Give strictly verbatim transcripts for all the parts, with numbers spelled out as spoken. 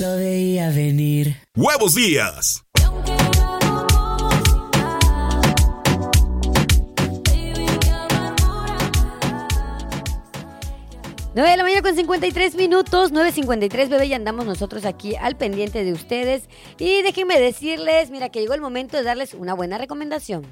Lo veía venir. Huevos Días. nueve de la mañana con cincuenta y tres minutos, nueve cincuenta y tres, bebé, y andamos nosotros aquí al pendiente de ustedes. Y déjenme decirles, mira, que llegó el momento de darles una buena recomendación.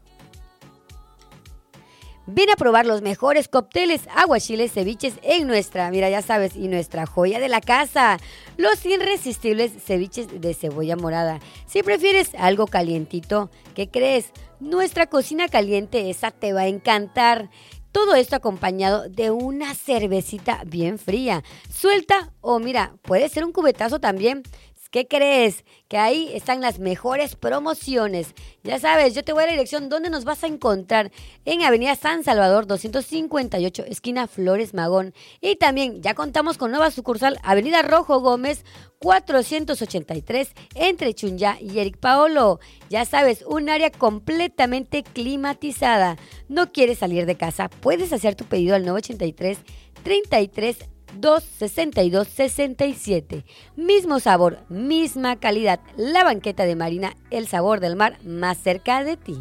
Ven a probar los mejores cócteles, aguachiles, ceviches en nuestra, mira, ya sabes, y nuestra joya de la casa, los irresistibles ceviches de cebolla morada. Si prefieres algo calientito, ¿qué crees? Nuestra cocina caliente, esa te va a encantar. Todo esto acompañado de una cervecita bien fría, suelta o mira, puede ser un cubetazo también. ¿Qué crees? Que ahí están las mejores promociones. Ya sabes, yo te voy a la dirección donde nos vas a encontrar en Avenida San Salvador doscientos cincuenta y ocho, esquina Flores Magón. Y también ya contamos con nueva sucursal, Avenida Rojo Gómez cuatrocientos ochenta y tres, entre Chunyá y Eric Paolo. Ya sabes, un área completamente climatizada. ¿No quieres salir de casa? Puedes hacer tu pedido al nueve ochenta y tres, treinta y tres, dos sesenta y dos, sesenta y siete. Mismo sabor, misma calidad. La Banqueta de Marina, el sabor del mar más cerca de ti.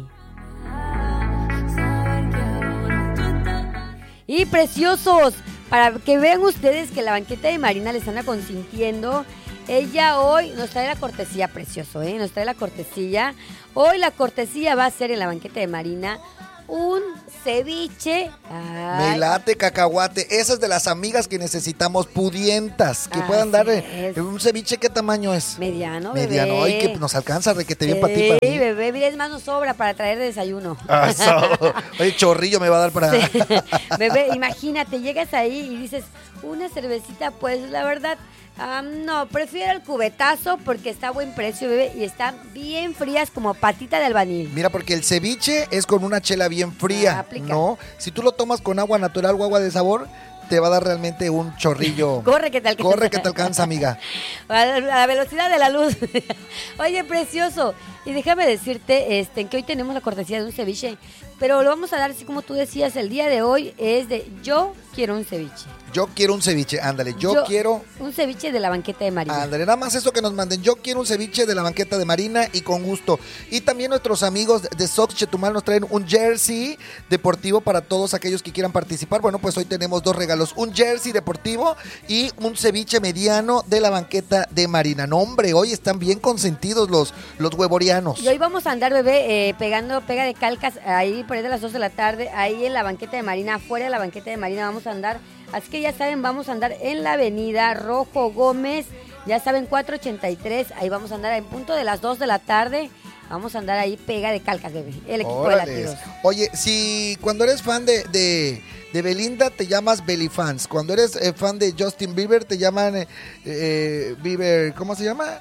Y preciosos, para que vean ustedes que la Banqueta de Marina les anda consintiendo. Ella hoy nos trae la cortesía, precioso, ¿eh? Nos trae la cortesía. Hoy la cortesía va a ser en la Banqueta de Marina un ceviche. Ay. Me late, cacahuate. Esas de las amigas que necesitamos, pudientas, que Así puedan darle es. Un ceviche. ¿Qué tamaño es? Mediano, bebé. Mediano. Ay, que nos alcanza, de que te bien sí, para ti, para mí. bebé, mira, es más, nos sobra para traer de desayuno. Ah, so. Oye, chorrillo me va a dar para... Sí. Bebé, imagínate, llegas ahí y dices, una cervecita, pues la verdad... Um, no, prefiero el cubetazo porque está a buen precio, bebé, y están bien frías como patita de albañil. Mira, porque el ceviche es con una chela bien fría, ah, ¿no? Si tú lo tomas con agua natural o agua de sabor, te va a dar realmente un chorrillo. Corre que te alcanza. Corre que te alcanza, amiga. A la velocidad de la luz. Oye, precioso. Y déjame decirte este, que hoy tenemos la cortesía de un ceviche, pero lo vamos a dar así como tú decías, el día de hoy es de yo quiero un ceviche. Yo quiero un ceviche, ándale, yo, yo quiero... Un ceviche de la Banqueta de Marina. Ándale, nada más eso que nos manden, yo quiero un ceviche de la Banqueta de Marina y con gusto. Y también nuestros amigos de Sox Chetumal nos traen un jersey deportivo para todos aquellos que quieran participar. Bueno, pues hoy tenemos dos regalos, un jersey deportivo y un ceviche mediano de la Banqueta de Marina. No, hombre, hoy están bien consentidos los, los huevorianos. Y hoy vamos a andar, bebé, eh, pegando pega de calcas ahí por ahí de las dos de la tarde, ahí en la Banqueta de Marina, afuera de la Banqueta de Marina vamos a andar. Así que ya saben, vamos a andar en la Avenida Rojo Gómez, ya saben, cuatrocientos ochenta y tres, ahí vamos a andar en punto de las dos de la tarde, vamos a andar ahí pega de calcas, bebé, el equipo Órales. de Latidos. Oye, si cuando eres fan de, de, de Belinda te llamas Belifans, cuando eres eh, fan de Justin Bieber te llaman eh, eh, Bieber, ¿cómo se llama?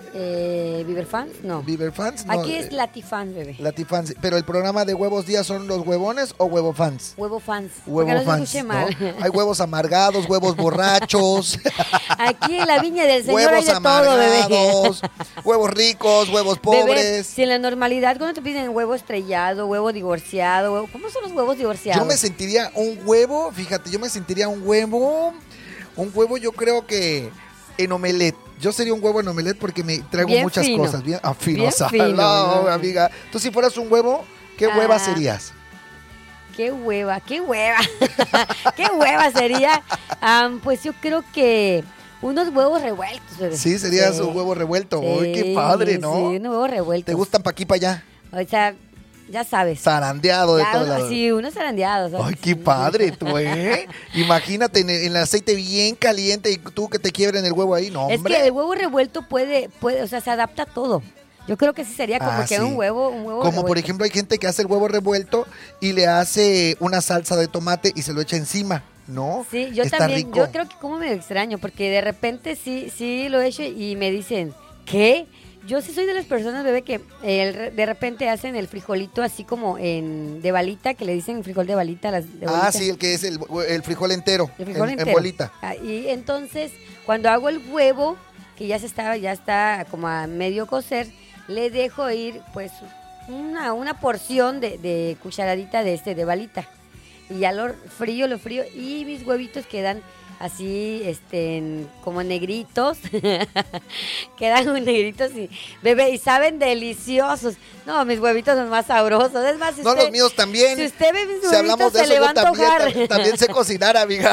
Eh, ¿Bieber Fans? No. ¿Bieber Fans? No. Aquí es Latifans, bebé. Latifans. Pero el programa de Huevos Días son los huevones o huevo fans. Huevo fans. Huevo no fans. Se mal. ¿No? Hay huevos amargados, huevos borrachos. Aquí en la viña del Señor huevos hay de todo, bebé. Huevos ricos, huevos pobres. Bebé, si en la normalidad cuando te piden huevo estrellado, huevo divorciado, huevo, ¿cómo son los huevos divorciados? Yo me sentiría un huevo, fíjate, yo me sentiría un huevo, un huevo yo creo que en omelette. Yo sería un huevo en omelette porque me traigo bien muchas fino. cosas. Bien ah, fino, bien fino, no, amiga. Tú si fueras un huevo, ¿qué ah, hueva serías? ¿Qué hueva? ¿Qué hueva? ¿Qué hueva sería? Um, pues yo creo que unos huevos revueltos, bebé. Sí, serías sí. un huevo revuelto. Sí, ¡Uy, qué padre, ¿no? Sí, un huevo revuelto. ¿Te gustan pa' aquí, pa' allá? O sea... Ya sabes. Zarandeado de todo lado. Sí, unos zarandeados. Ay, qué padre, tú, ¿eh? Imagínate en el, en el aceite bien caliente y tú que te quiebren el huevo ahí, no, hombre. Es que el huevo revuelto puede, puede, o sea, se adapta a todo. Yo creo que sí sería como ah, que sí. un huevo, un huevo Como revuelto. Por ejemplo hay gente que hace el huevo revuelto y le hace una salsa de tomate y se lo echa encima. ¿No? Sí, yo Está también, rico. yo creo que como me extraño, porque de repente sí, sí lo he hecho y me dicen, ¿qué? Yo sí soy de las personas, bebé, que el, de repente hacen el frijolito así como en de balita, que le dicen frijol de balita. Las, de ah, sí, el que es el, el frijol entero, el frijol en, entero. en bolita. Ah, y entonces, cuando hago el huevo, que ya se está, ya está como a medio cocer, le dejo ir pues una, una porción de, de cucharadita de este, de balita. Y ya lo frío, lo frío, y mis huevitos quedan así, este, en- como negritos. Quedan un negritos y, bebé, y saben deliciosos. No, mis huevitos son más sabrosos. Es más, si No, usted, los míos también. si usted ve mis Si hablamos huevitos, de se eso, le va yo a también, antojar. también, también sé cocinar, amiga.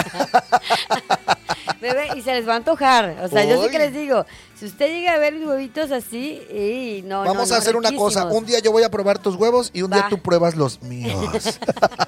Bebé, y se les va a antojar. O sea, yo sé Uy. que les digo, si usted llega a ver mis huevitos así, y no, no, Vamos no, a hacer una cosa. riquísimos. Un día yo voy a probar tus huevos y un día Va. tú pruebas los míos.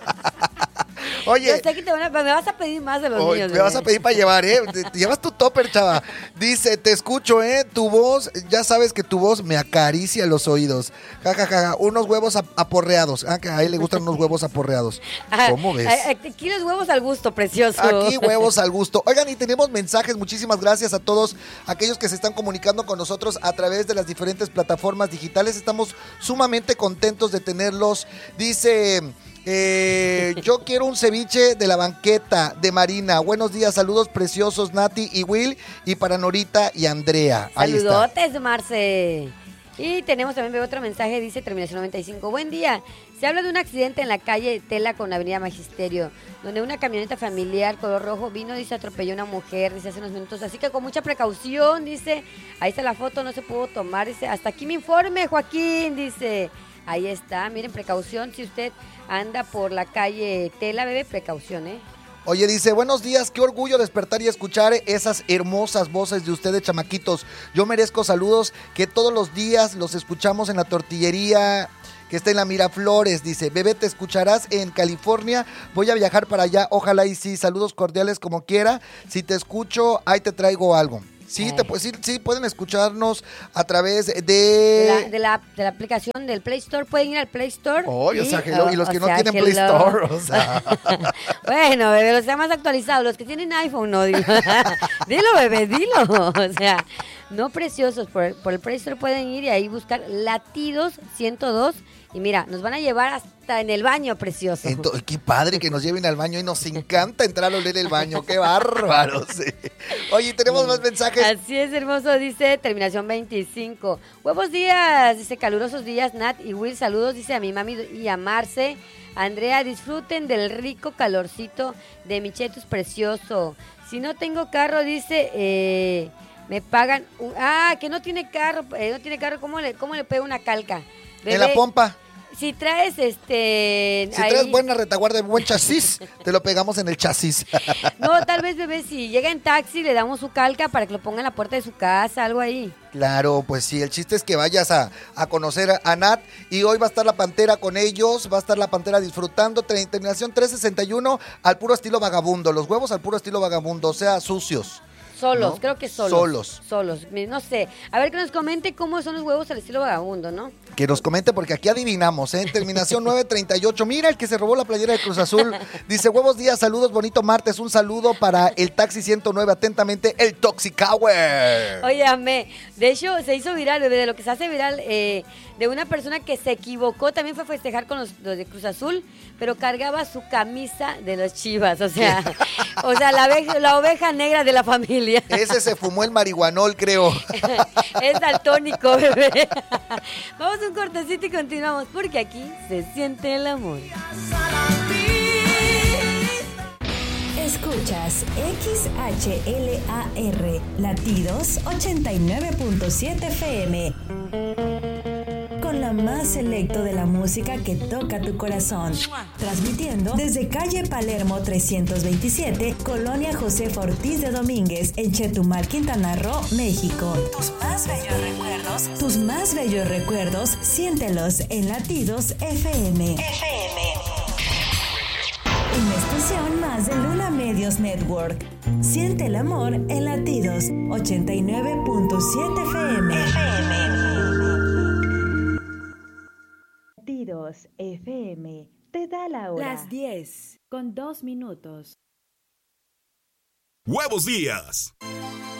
Yo Oye, sé que te van a, me vas a pedir más de los Hoy míos. me vas a bebé. pedir para llevar, ¿eh? Te- te llevas tu topper, chava. Dice, te escucho, ¿eh? Tu voz, ya sabes que tu voz me acaricia los oídos. Ja, ja, ja, ja. Unos huevos ap- aporreados. Ah, que a él le gustan unos huevos aporreados. Ah, ¿Cómo ves? ah, Aquí los huevos al gusto, precioso. Aquí huevos al gusto. Oigan, y tenemos mensajes. Muchísimas gracias a todos aquellos que se están comunicando con nosotros a través de las diferentes plataformas digitales. Estamos sumamente contentos de tenerlos. Dice... eh, yo quiero un ceviche de la banqueta de Marina. Buenos días, saludos preciosos Nati y Will y para Norita y Andrea. Ahí está. Saludotes, Marce. Y tenemos también veo otro mensaje, dice terminación noventa y cinco. Buen día. Se habla de un accidente en la calle Tela con Avenida Magisterio, donde una camioneta familiar color rojo vino y se atropelló a una mujer, dice hace unos minutos. Así que con mucha precaución, dice. Ahí está la foto, no se pudo tomar. Dice, hasta aquí mi informe, Joaquín, dice. Ahí está, miren, precaución. Si usted anda por la calle Tela, bebé, precaución, ¿eh? Oye, dice, buenos días, qué orgullo despertar y escuchar esas hermosas voces de ustedes, chamaquitos. Yo merezco saludos que todos los días los escuchamos en la tortillería que está en la Miraflores. Dice, bebé, te escucharás en California, voy a viajar para allá, ojalá y sí, saludos cordiales como quiera. Si te escucho, ahí te traigo algo. Sí, te, pu- sí, sí, pueden escucharnos a través de... De la, de, la, de la aplicación del Play Store, pueden ir al Play Store. Oh, y, o sea, hello, y los o que no sea, tienen Play hello. Store, o sea... Bueno, bebé, los que más actualizados, los que tienen iPhone, no, digo. Dilo, bebé, dilo. O sea, no preciosos, por el, por el Play Store pueden ir y ahí buscar Latidos ciento dos. Y mira, nos van a llevar hasta en el baño, precioso. Ento- qué padre que nos lleven al baño y nos encanta entrar a oler el baño, qué bárbaros. Oye, tenemos más mensajes. Así es, hermoso, dice terminación veinticinco. Huevos días, dice calurosos días, Nat y Will, saludos, dice a mi mami y a Marce. Andrea, disfruten del rico calorcito de mi Chetus precioso. Si no tengo carro, dice, eh, me pagan... un- ah, que no tiene carro, eh, no tiene carro, ¿cómo le, cómo le pego una calca? En la Bebé, pompa. Si traes este... Si ahí- traes buena retaguardia, buen chasis, te lo pegamos en el chasis. No, tal vez, bebé, si llega en taxi, le damos su calca para que lo ponga en la puerta de su casa, algo ahí. Claro, pues sí, el chiste es que vayas a, a conocer a, a Nat y hoy va a estar la Pantera con ellos, va a estar la Pantera disfrutando, tre- terminación trescientos sesenta y uno al puro estilo vagabundo, los huevos al puro estilo vagabundo, o sea, sucios. Solos, ¿No? creo que solos. Solos. Solos, mi- no sé. A ver que nos comente cómo son los huevos al estilo vagabundo, ¿no? Que nos comente porque aquí adivinamos, ¿eh? Terminación nueve treinta y ocho. Mira el que se robó la playera de Cruz Azul. Dice, huevos días, saludos, bonito martes. Un saludo para el Taxi ciento nueve. Atentamente, el Toxicower. Oye, amé. De hecho, se hizo viral, bebé, de lo que se hace viral, eh, de una persona que se equivocó, también fue a festejar con los, los de Cruz Azul, pero cargaba su camisa de los Chivas, o sea, o sea, la, oveja- la oveja negra de la familia. Ese se fumó el marihuanol, creo. Es daltónico, bebé. Vamos a un cortecito y continuamos, porque aquí se siente el amor. Escuchas X H L A R Latidos ochenta y nueve punto siete F M. Con la más selecto de la música que toca tu corazón. Transmitiendo desde calle Palermo trescientos veintisiete, Colonia José Ortiz de Domínguez, en Chetumal, Quintana Roo, México. Tus más bellos recuerdos, tus más bellos recuerdos, siéntelos en Latidos F M. F M. Una estación más de Luna Medios Network. Siente el amor en Latidos ochenta y nueve punto siete F M. F M. Latidos F M te da la hora. Las diez con dos minutos. Huevos días.